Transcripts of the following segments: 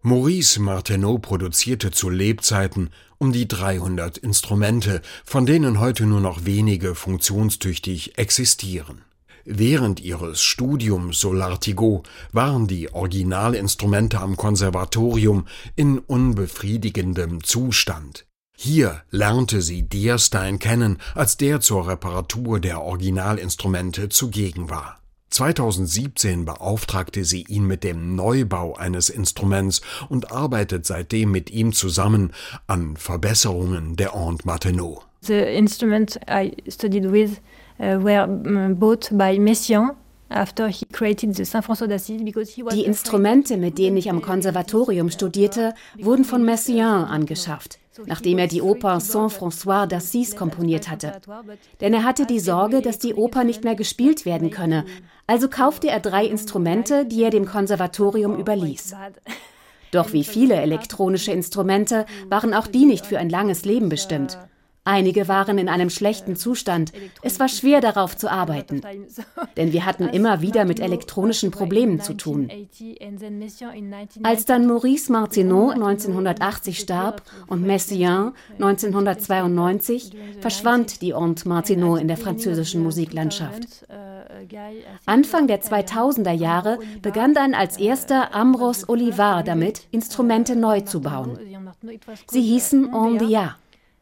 Maurice Martineau produzierte zu Lebzeiten um die 300 Instrumente, von denen heute nur noch wenige funktionstüchtig existieren. Während ihres Studiums, so Lartigot, waren die Originalinstrumente am Konservatorium in unbefriedigendem Zustand. Hier lernte sie Dierstein kennen, als der zur Reparatur der Originalinstrumente zugegen war. 2017 beauftragte sie ihn mit dem Neubau eines Instruments und arbeitet seitdem mit ihm zusammen an Verbesserungen der Aunt Martineau. The instruments I studied with were bought by Messiaen after he created the Saint François d'Assise because he was. Die Instrumente, mit denen ich am Konservatorium studierte, wurden von Messiaen angeschafft, nachdem er die Oper Saint François d'Assise komponiert hatte. Denn er hatte die Sorge, dass die Oper nicht mehr gespielt werden könne. Also kaufte er 3 Instrumente, die er dem Konservatorium überließ. Doch wie viele elektronische Instrumente waren auch die nicht für ein langes Leben bestimmt. Einige waren in einem schlechten Zustand. Es war schwer, darauf zu arbeiten, denn wir hatten immer wieder mit elektronischen Problemen zu tun. Als dann Maurice Martineau 1980 starb und Messiaen 1992, verschwand die Aunt Martineau in der französischen Musiklandschaft. Anfang der 2000er Jahre begann dann als erster Ambroise Olivard damit, Instrumente neu zu bauen. Sie hießen Ondia.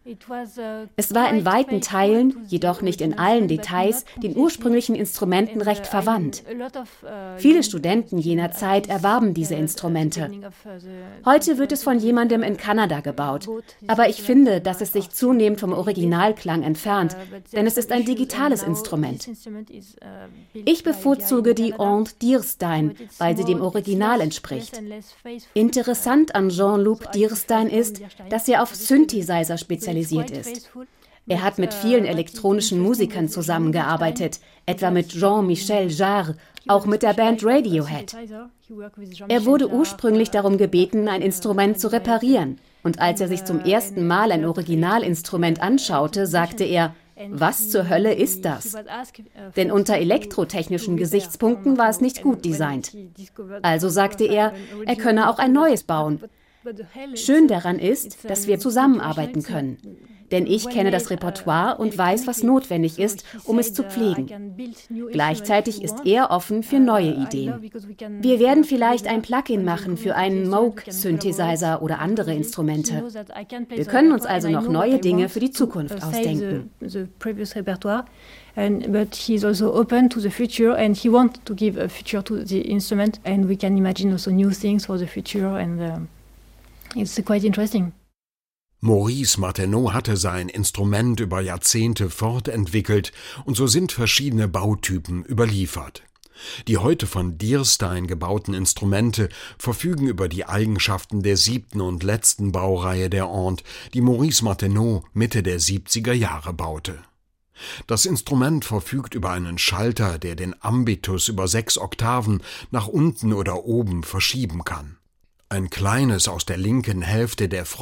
Es war in weiten Teilen, jedoch nicht in allen Details, den ursprünglichen Instrumenten recht verwandt. Viele Studenten jener Zeit erwarben diese Instrumente. Heute wird es von jemandem in Kanada gebaut, aber ich finde, dass es sich zunehmend vom Originalklang entfernt, denn es ist ein digitales Instrument. Ich bevorzuge die Aunt Dierstein, weil sie dem Original entspricht. Interessant an Jean-Luc Dierstein ist, dass er auf Synthesizer spezialisiert ist. Er hat mit vielen elektronischen Musikern zusammengearbeitet, etwa mit Jean-Michel Jarre, auch mit der Band Radiohead. Er wurde ursprünglich darum gebeten, ein Instrument zu reparieren. Und als er sich zum ersten Mal ein Originalinstrument anschaute, sagte er: Was zur Hölle ist das? Denn unter elektrotechnischen Gesichtspunkten war es nicht gut designt. Also sagte er, er könne auch ein neues bauen. Schön daran ist, dass wir zusammenarbeiten können. Denn ich kenne das Repertoire und weiß, was notwendig ist, um es zu pflegen. Gleichzeitig ist er offen für neue Ideen. Wir werden vielleicht ein Plugin machen für einen Moog-Synthesizer oder andere Instrumente. Wir können uns also noch neue Dinge für die Zukunft ausdenken. But he's also open to the future and he wants to give a future to the instrument and we can imagine also new things for the future and it's quite interesting. Maurice Martineau hatte sein Instrument über Jahrzehnte fortentwickelt und so sind verschiedene Bautypen überliefert. Die heute von Dierstein gebauten Instrumente verfügen über die Eigenschaften der 7. und letzten Baureihe der Aunt, die Maurice Martineau Mitte der 70er Jahre baute. Das Instrument verfügt über einen Schalter, der den Ambitus über 6 Oktaven nach unten oder oben verschieben kann. Ein kleines aus der linken Hälfte der